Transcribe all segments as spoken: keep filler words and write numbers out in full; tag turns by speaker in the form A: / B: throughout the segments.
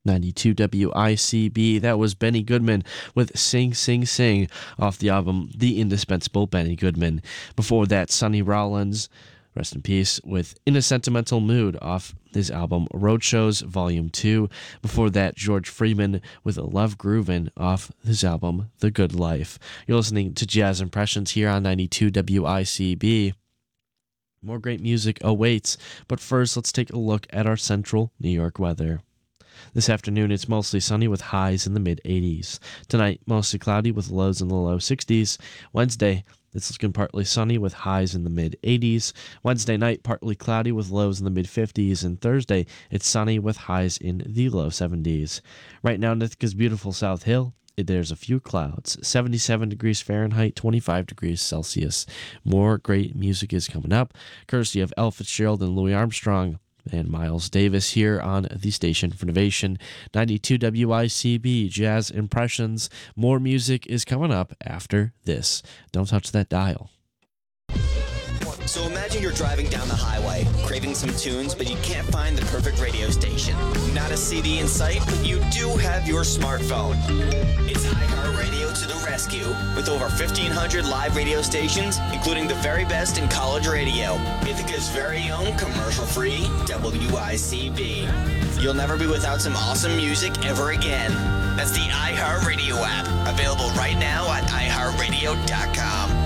A: ninety-two W I C B. That was Benny Goodman with Sing, Sing, Sing off the album The Indispensable Benny Goodman. Before that, Sonny Rollins, rest in peace, with In a Sentimental Mood off his album Roadshows Volume two. Before that, George Freeman with Love Groovin' off his album The Good Life. You're listening to Jazz Impressions here on ninety-two W I C B. More great music awaits, but first let's take a look at our central New York weather. This afternoon, it's mostly sunny with highs in the mid-eighties. Tonight, mostly cloudy with lows in the low sixties. Wednesday, it's looking partly sunny with highs in the mid-eighties. Wednesday night, partly cloudy with lows in the mid-fifties. And Thursday, it's sunny with highs in the low seventies. Right now, in Ithaca's beautiful South Hill, there's a few clouds. seventy-seven degrees Fahrenheit, twenty-five degrees Celsius. More great music is coming up, courtesy of Ella Fitzgerald and Louis Armstrong and Miles Davis here on the Station for Innovation, ninety-two W I C B Jazz Impressions. More music is coming up after this. Don't touch that dial.
B: So imagine you're driving down the highway, craving some tunes, but you can't find the perfect radio station. Not a C D in sight, but you do have your smartphone. It's iHeartRadio to the rescue. With over fifteen hundred live radio stations, including the very best in college radio. Ithaca's very own commercial-free W I C B. You'll never be without some awesome music ever again. That's the iHeartRadio app, available right now at i heart radio dot com.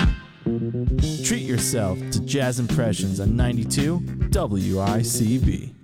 C: Treat yourself to Jazz Impressions on ninety-two W I C B.